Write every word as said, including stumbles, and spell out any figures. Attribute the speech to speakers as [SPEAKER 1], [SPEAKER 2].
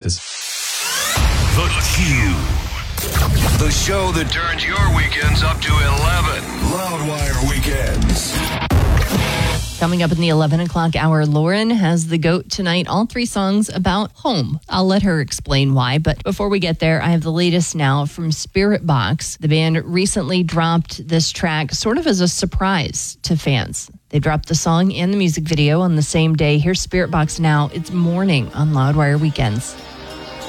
[SPEAKER 1] circumstances.
[SPEAKER 2] The Q. The show that turns your weekends up to eleven. Loudwire Weekends.
[SPEAKER 3] Coming up in the eleven o'clock hour, Lauren has the GOAT tonight. All three songs about home. I'll let her explain why. But before we get there, I have the latest now from Spiritbox. The band recently dropped this track sort of as a surprise to fans. They dropped the song and the music video on the same day. Here's Spiritbox now. It's Morning on Loudwire Weekends.